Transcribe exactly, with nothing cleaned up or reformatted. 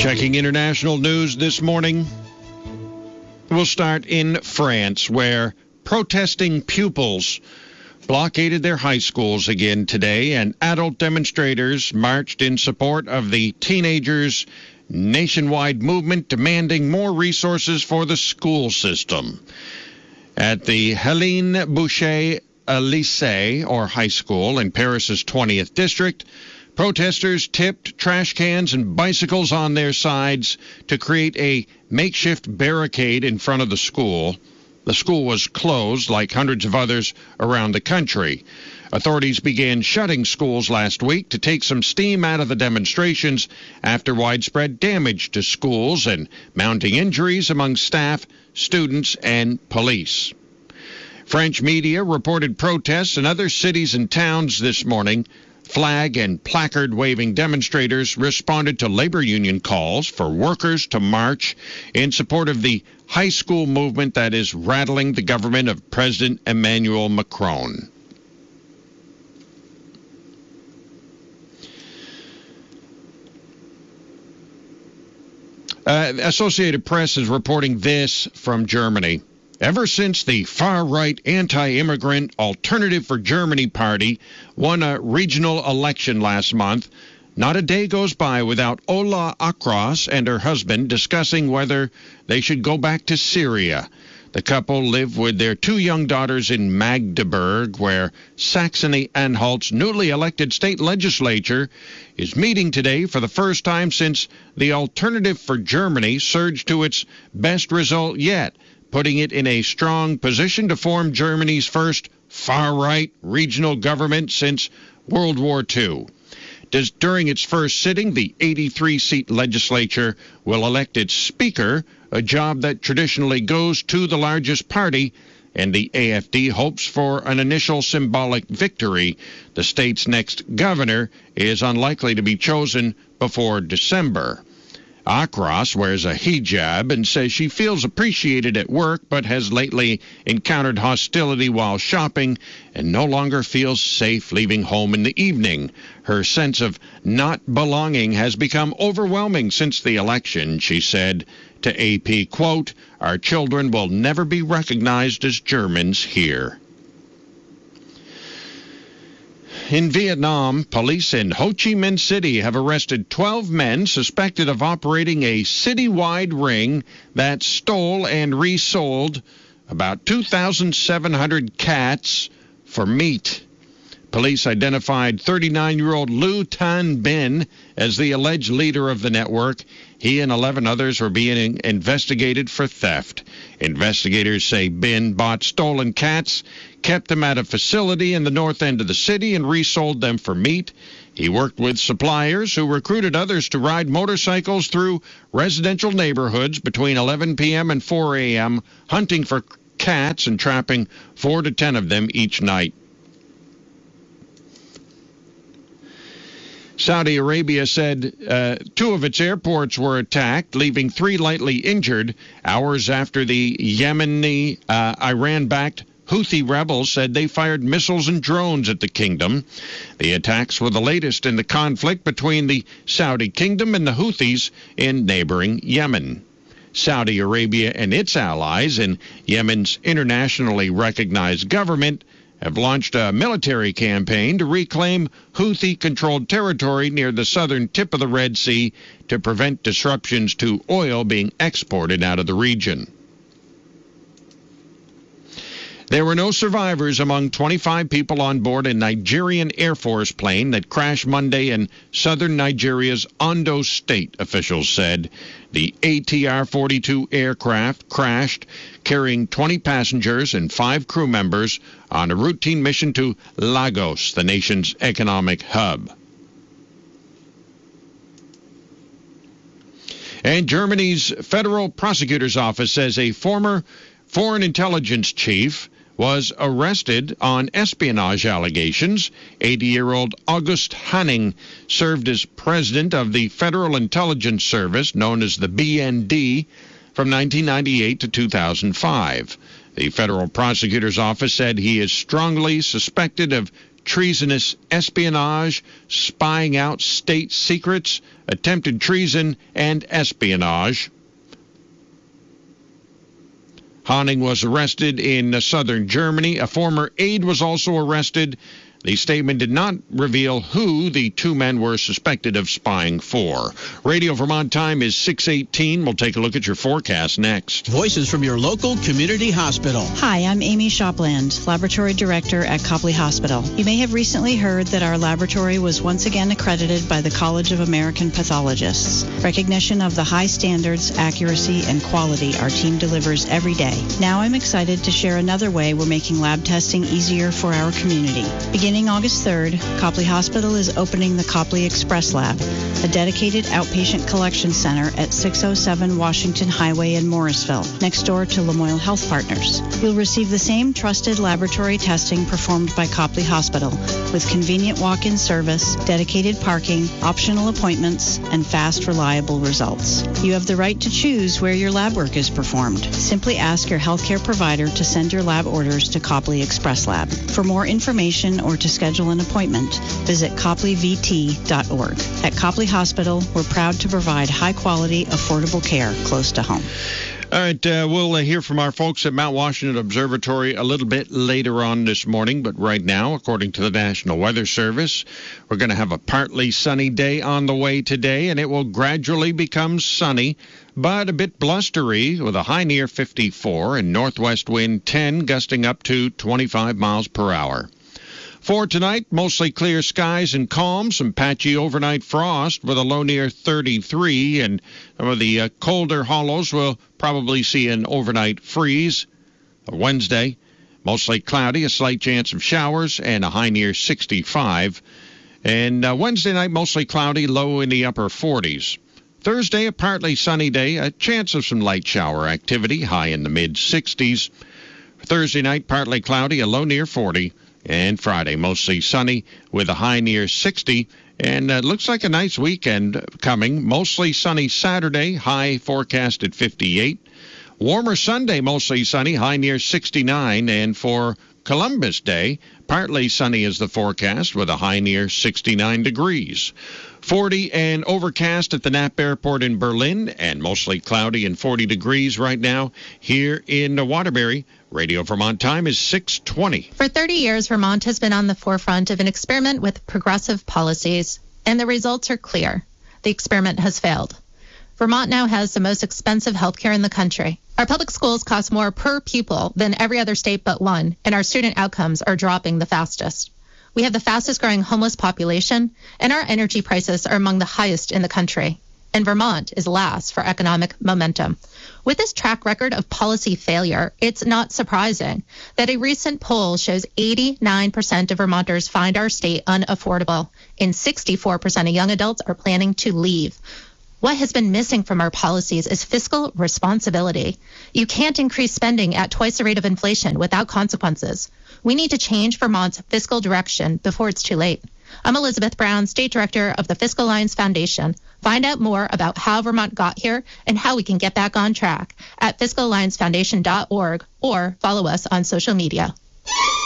Checking international news this morning. We'll start in France, where protesting pupils blockaded their high schools again today, and adult demonstrators marched in support of the teenagers' nationwide movement demanding more resources for the school system. At the Helene Boucher Lycée, or high school, in Paris's twentieth district, protesters tipped trash cans and bicycles on their sides to create a makeshift barricade in front of the school. The school was closed, like hundreds of others around the country. Authorities began shutting schools last week to take some steam out of the demonstrations after widespread damage to schools and mounting injuries among staff, students, and police. French media reported protests in other cities and towns this morning. Flag and placard-waving demonstrators responded to labor union calls for workers to march in support of the high school movement that is rattling the government of President Emmanuel Macron. Uh, Associated Press is reporting this from Germany. Ever since the far-right anti-immigrant Alternative for Germany party won a regional election last month, not a day goes by without Ola Akros and her husband discussing whether they should go back to Syria. The couple live with their two young daughters in Magdeburg, where Saxony-Anhalt's newly elected state legislature is meeting today for the first time since the Alternative for Germany surged to its best result yet, putting it in a strong position to form Germany's first far-right regional government since World War Two. Does, during its first sitting, the eighty-three seat legislature will elect its speaker, a job that traditionally goes to the largest party, and the A F D hopes for an initial symbolic victory. The state's next governor is unlikely to be chosen before December. Akros wears a hijab and says she feels appreciated at work but has lately encountered hostility while shopping and no longer feels safe leaving home in the evening. Her sense of not belonging has become overwhelming since the election, she said to A P, quote, "Our children will never be recognized as Germans here." In Vietnam, police in Ho Chi Minh City have arrested twelve men suspected of operating a citywide ring that stole and resold about two thousand seven hundred cats for meat. Police identified thirty-nine-year-old Lu Tan Bin as the alleged leader of the network. He and eleven others were being investigated for theft. Investigators say Bin bought stolen cats, kept them at a facility in the north end of the city, and resold them for meat. He worked with suppliers who recruited others to ride motorcycles through residential neighborhoods between eleven p.m. and four a.m., hunting for cats and trapping four to ten of them each night. Saudi Arabia said uh, two of its airports were attacked, leaving three lightly injured, hours after the Yemeni, uh, Iran-backed Houthi rebels said they fired missiles and drones at the kingdom. The attacks were the latest in the conflict between the Saudi kingdom and the Houthis in neighboring Yemen. Saudi Arabia and its allies in Yemen's internationally recognized government have launched a military campaign to reclaim Houthi-controlled territory near the southern tip of the Red Sea to prevent disruptions to oil being exported out of the region. There were no survivors among twenty-five people on board a Nigerian Air Force plane that crashed Monday in southern Nigeria's Ondo State, officials said. The A T R forty-two aircraft crashed, carrying twenty passengers and five crew members on a routine mission to Lagos, the nation's economic hub. And Germany's Federal Prosecutor's Office says a former foreign intelligence chief was arrested on espionage allegations. eighty-year-old August Hanning served as president of the Federal Intelligence Service, known as the B N D, from nineteen ninety-eight to two thousand five. The Federal Prosecutor's Office said he is strongly suspected of treasonous espionage, spying out state secrets, attempted treason, and espionage. Hanning was arrested in southern Germany. A former aide was also arrested. The statement did not reveal who the two men were suspected of spying for. Radio Vermont time is six eighteen. We'll take a look at your forecast next. Voices from your local community hospital. Hi, I'm Amy Shopland, Laboratory Director at Copley Hospital. You may have recently heard that our laboratory was once again accredited by the College of American Pathologists. Recognition of the high standards, accuracy, and quality our team delivers every day. Now I'm excited to share another way we're making lab testing easier for our community. Beginning Beginning August third, Copley Hospital is opening the Copley Express Lab, a dedicated outpatient collection center at six oh seven Washington Highway in Morrisville, next door to Lamoille Health Partners. You'll receive the same trusted laboratory testing performed by Copley Hospital, with convenient walk-in service, dedicated parking, optional appointments, and fast, reliable results. You have the right to choose where your lab work is performed. Simply ask your healthcare provider to send your lab orders to Copley Express Lab. For more information or to schedule an appointment, visit copley v t dot org. At Copley Hospital, we're proud to provide high-quality, affordable care close to home. All right, uh, we'll uh, hear from our folks at Mount Washington Observatory a little bit later on this morning, but right now, according to the National Weather Service, we're going to have a partly sunny day on the way today, and it will gradually become sunny, but a bit blustery with a high near fifty-four and northwest wind ten, gusting up to twenty-five miles per hour. For tonight, mostly clear skies and calm, some patchy overnight frost with a low near thirty-three, and some of the uh, colder hollows will probably see an overnight freeze. Wednesday, mostly cloudy, a slight chance of showers, and a high near sixty-five. And uh, Wednesday night, mostly cloudy, low in the upper forties. Thursday, a partly sunny day, a chance of some light shower activity, high in the mid-sixties. Thursday night, partly cloudy, a low near forty. And Friday, mostly sunny with a high near sixty. And it uh, looks like a nice weekend coming. Mostly sunny Saturday, high forecast at fifty-eight. Warmer Sunday, mostly sunny, high near sixty-nine. And for Columbus Day, partly sunny is the forecast with a high near sixty-nine degrees. forty and overcast at the Knapp Airport in Berlin, and mostly cloudy and forty degrees right now here in Waterbury. Radio Vermont time is six twenty. For thirty years, Vermont has been on the forefront of an experiment with progressive policies, and the results are clear. The experiment has failed. Vermont now has the most expensive health care in the country. Our public schools cost more per pupil than every other state but one, and our student outcomes are dropping the fastest. We have the fastest growing homeless population, and our energy prices are among the highest in the country. And Vermont is last for economic momentum. With this track record of policy failure, it's not surprising that a recent poll shows eighty-nine percent of Vermonters find our state unaffordable, and sixty-four percent of young adults are planning to leave. What has been missing from our policies is fiscal responsibility. You can't increase spending at twice the rate of inflation without consequences. We need to change Vermont's fiscal direction before it's too late. I'm Elizabeth Brown, State Director of the Fiscal Alliance Foundation. Find out more about how Vermont got here and how we can get back on track at fiscal alliance foundation dot org or follow us on social media.